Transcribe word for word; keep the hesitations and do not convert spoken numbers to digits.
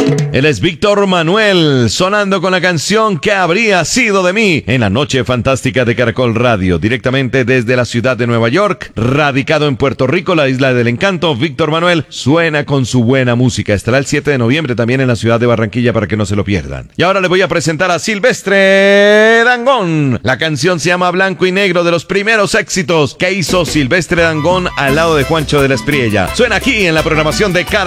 Él es Víctor Manuel, sonando con la canción ¿Qué habría sido de mí? En la noche fantástica de Caracol Radio, directamente desde la ciudad de Nueva York, radicado en Puerto Rico, la isla del encanto. Víctor Manuel suena con su buena música. Estará el siete de noviembre también en la ciudad de Barranquilla para que no se lo pierdan. Y ahora le voy a presentar a Silvestre Dangond. La canción se llama Blanco y Negro, de los primeros éxitos que hizo Silvestre Dangond al lado de Juancho de la Espriella. Suena aquí en la programación de Caracol